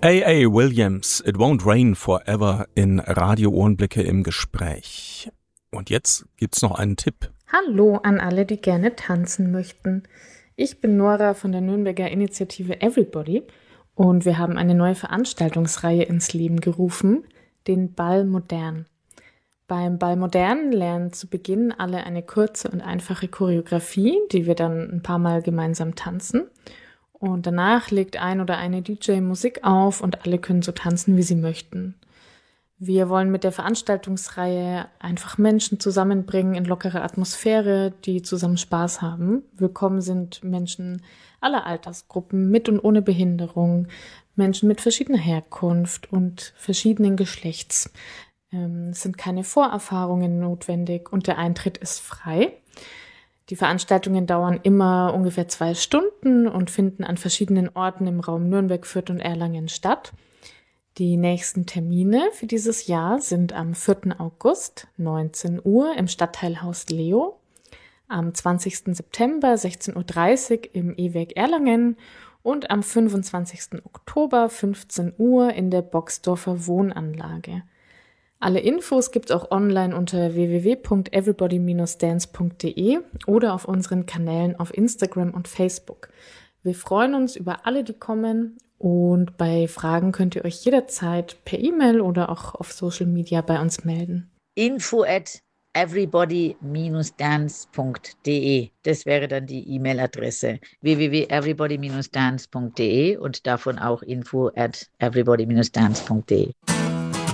A.A. Williams, It Won't Rain Forever in Radio Ohrenblicke im Gespräch. Und jetzt gibt's noch einen Tipp. Hallo an alle, die gerne tanzen möchten. Ich bin Nora von der Nürnberger Initiative Everybody und wir haben eine neue Veranstaltungsreihe ins Leben gerufen, den Ball Modern. Beim Ball Modern lernen zu Beginn alle eine kurze und einfache Choreografie, die wir dann ein paar Mal gemeinsam tanzen. Und danach legt ein oder eine DJ Musik auf und alle können so tanzen, wie sie möchten. Wir wollen mit der Veranstaltungsreihe einfach Menschen zusammenbringen in lockerer Atmosphäre, die zusammen Spaß haben. Willkommen sind Menschen aller Altersgruppen, mit und ohne Behinderung, Menschen mit verschiedener Herkunft und verschiedenen Geschlechts. Es sind keine Vorerfahrungen notwendig und der Eintritt ist frei. Die Veranstaltungen dauern immer ungefähr 2 Stunden und finden an verschiedenen Orten im Raum Nürnberg, Fürth und Erlangen statt. Die nächsten Termine für dieses Jahr sind am 4. August, 19 Uhr im Stadtteilhaus Leo, am 20. September, 16.30 Uhr im E-Werk Erlangen und am 25. Oktober, 15 Uhr in der Boxdorfer Wohnanlage. Alle Infos gibt's auch online unter www.everybody-dance.de oder auf unseren Kanälen auf Instagram und Facebook. Wir freuen uns über alle, die kommen, und bei Fragen könnt ihr euch jederzeit per E-Mail oder auch auf Social Media bei uns melden. info@everybody-dance.de. Das wäre dann die E-Mail-Adresse www.everybody-dance.de und davon auch info@everybody-dance.de.